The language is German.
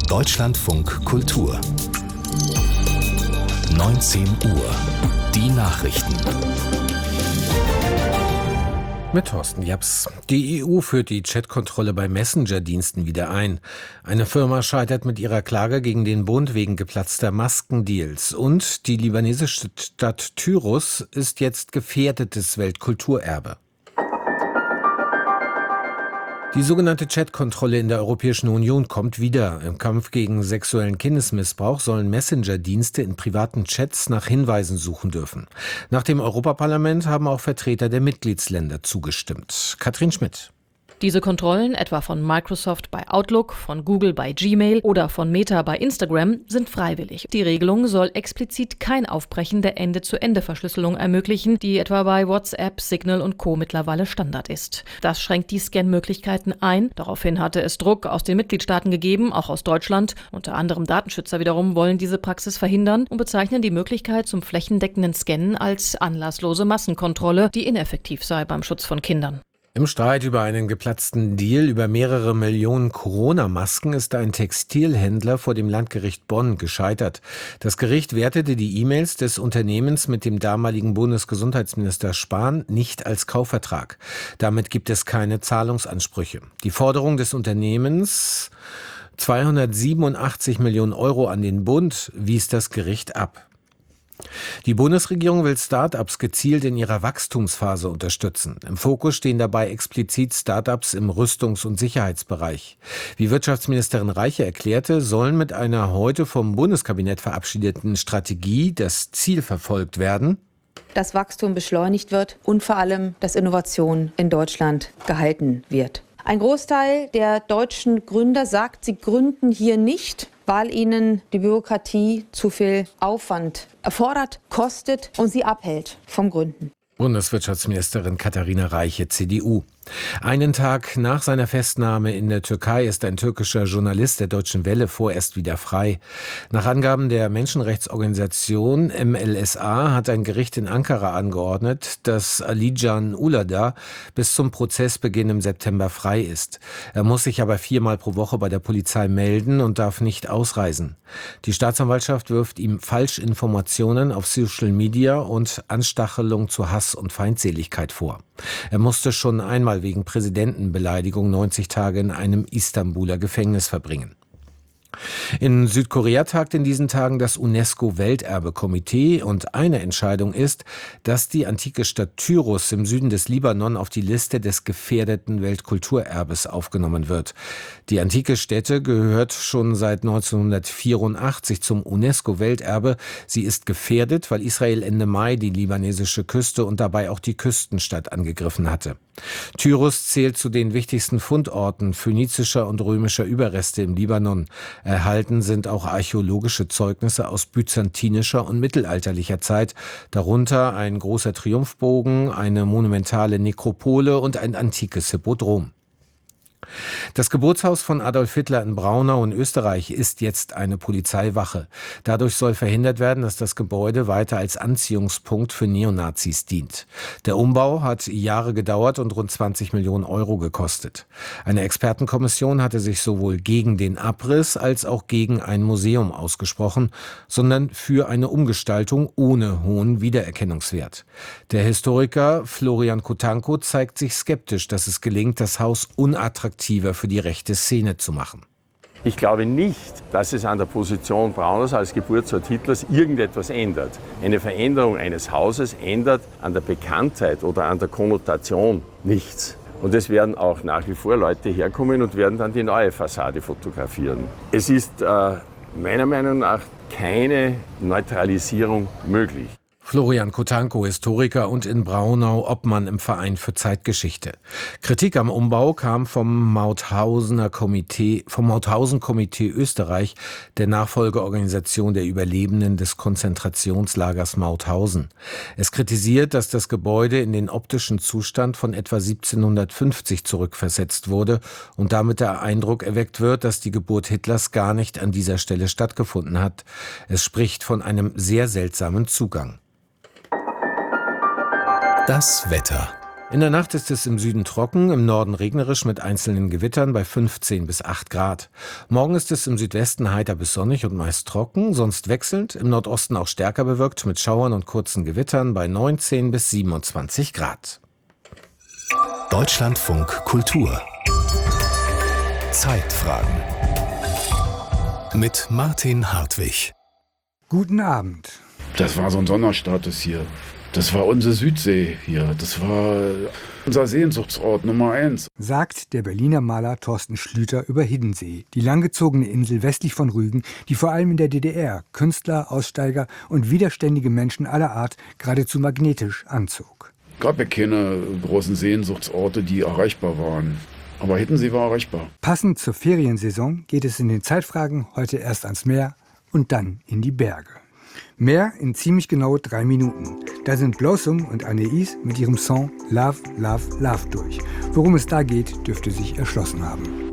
Deutschlandfunk Kultur 19 Uhr. Die Nachrichten. Mit Thorsten Japs. Die EU führt die Chatkontrolle bei Messenger-Diensten wieder ein. Eine Firma scheitert mit ihrer Klage gegen den Bund wegen geplatzter Maskendeals. Und die libanesische Stadt Tyros ist jetzt gefährdetes Weltkulturerbe. Die sogenannte Chatkontrolle in der Europäischen Union kommt wieder. Im Kampf gegen sexuellen Kindesmissbrauch sollen Messenger-Dienste in privaten Chats nach Hinweisen suchen dürfen. Nach dem Europaparlament haben auch Vertreter der Mitgliedsländer zugestimmt. Katrin Schmidt. Diese Kontrollen, etwa von Microsoft bei Outlook, von Google bei Gmail oder von Meta bei Instagram, sind freiwillig. Die Regelung soll explizit kein Aufbrechen der Ende-zu-Ende-Verschlüsselung ermöglichen, die etwa bei WhatsApp, Signal und Co. mittlerweile Standard ist. Das schränkt die Scan-Möglichkeiten ein. Daraufhin hatte es Druck aus den Mitgliedstaaten gegeben, auch aus Deutschland. Unter anderem Datenschützer wiederum wollen diese Praxis verhindern und bezeichnen die Möglichkeit zum flächendeckenden Scannen als anlasslose Massenkontrolle, die ineffektiv sei beim Schutz von Kindern. Im Streit über einen geplatzten Deal über mehrere Millionen Corona-Masken ist ein Textilhändler vor dem Landgericht Bonn gescheitert. Das Gericht wertete die E-Mails des Unternehmens mit dem damaligen Bundesgesundheitsminister Spahn nicht als Kaufvertrag. Damit gibt es keine Zahlungsansprüche. Die Forderung des Unternehmens, 287 Millionen Euro an den Bund, wies das Gericht ab. Die Bundesregierung will Start-ups gezielt in ihrer Wachstumsphase unterstützen. Im Fokus stehen dabei explizit Start-ups im Rüstungs- und Sicherheitsbereich. Wie Wirtschaftsministerin Reiche erklärte, sollen mit einer heute vom Bundeskabinett verabschiedeten Strategie das Ziel verfolgt werden, dass Wachstum beschleunigt wird und vor allem, dass Innovation in Deutschland gehalten wird. Ein Großteil der deutschen Gründer sagt, sie gründen hier nicht, weil ihnen die Bürokratie zu viel Aufwand erfordert, kostet und sie abhält vom Gründen. Bundeswirtschaftsministerin Katharina Reiche, CDU. Einen Tag nach seiner Festnahme in der Türkei ist ein türkischer Journalist der Deutschen Welle vorerst wieder frei. Nach Angaben der Menschenrechtsorganisation MLSA hat ein Gericht in Ankara angeordnet, dass Alican Uludağ bis zum Prozessbeginn im September frei ist. Er muss sich aber 4-mal pro Woche bei der Polizei melden und darf nicht ausreisen. Die Staatsanwaltschaft wirft ihm Falschinformationen auf Social Media und Anstachelung zu Hass und Feindseligkeit vor. Er musste schon einmal wegen Präsidentenbeleidigung 90 Tage in einem Istanbuler Gefängnis verbringen. In Südkorea tagt in diesen Tagen das UNESCO-Welterbe-Komitee und eine Entscheidung ist, dass die antike Stadt Tyros im Süden des Libanon auf die Liste des gefährdeten Weltkulturerbes aufgenommen wird. Die antike Stätte gehört schon seit 1984 zum UNESCO-Welterbe. Sie ist gefährdet, weil Israel Ende Mai die libanesische Küste und dabei auch die Küstenstadt angegriffen hatte. Tyros zählt zu den wichtigsten Fundorten phönizischer und römischer Überreste im Libanon. Erhalten sind auch archäologische Zeugnisse aus byzantinischer und mittelalterlicher Zeit, darunter ein großer Triumphbogen, eine monumentale Nekropole und ein antikes Hippodrom. Das Geburtshaus von Adolf Hitler in Braunau in Österreich ist jetzt eine Polizeiwache. Dadurch soll verhindert werden, dass das Gebäude weiter als Anziehungspunkt für Neonazis dient. Der Umbau hat Jahre gedauert und rund 20 Millionen Euro gekostet. Eine Expertenkommission hatte sich sowohl gegen den Abriss als auch gegen ein Museum ausgesprochen, sondern für eine Umgestaltung ohne hohen Wiedererkennungswert. Der Historiker Florian Kotanko zeigt sich skeptisch, dass es gelingt, das Haus unattraktiver für die rechte Szene zu machen. Ich glaube nicht, dass es an der Position Brauners als Geburtsort Hitlers irgendetwas ändert. Eine Veränderung eines Hauses ändert an der Bekanntheit oder an der Konnotation nichts. Und es werden auch nach wie vor Leute herkommen und werden dann die neue Fassade fotografieren. Es ist meiner Meinung nach keine Neutralisierung möglich. Florian Kotanko, Historiker und in Braunau Obmann im Verein für Zeitgeschichte. Kritik am Umbau kam vom Mauthausen-Komitee Österreich, der Nachfolgeorganisation der Überlebenden des Konzentrationslagers Mauthausen. Es kritisiert, dass das Gebäude in den optischen Zustand von etwa 1750 zurückversetzt wurde und damit der Eindruck erweckt wird, dass die Geburt Hitlers gar nicht an dieser Stelle stattgefunden hat. Es spricht von einem sehr seltsamen Zugang. Das Wetter. In der Nacht ist es im Süden trocken, im Norden regnerisch mit einzelnen Gewittern bei 15 bis 8 Grad. Morgen ist es im Südwesten heiter bis sonnig und meist trocken, sonst wechselnd, im Nordosten auch stärker bewölkt mit Schauern und kurzen Gewittern bei 19 bis 27 Grad. Deutschlandfunk Kultur. Zeitfragen. Mit Martin Hartwig. Guten Abend. Das war so ein Sonderstatus hier. Das war unsere Südsee hier. Das war unser Sehnsuchtsort Nummer 1. Sagt der Berliner Maler Thorsten Schlüter über Hiddensee, die langgezogene Insel westlich von Rügen, die vor allem in der DDR Künstler, Aussteiger und widerständige Menschen aller Art geradezu magnetisch anzog. Gab ja keine großen Sehnsuchtsorte, die erreichbar waren. Aber Hiddensee war erreichbar. Passend zur Feriensaison geht es in den Zeitfragen heute erst ans Meer und dann in die Berge. Mehr in ziemlich genau 3 Minuten. Da sind Blossom und Anais mit ihrem Song Love, Love, Love durch. Worum es da geht, dürfte sich erschlossen haben.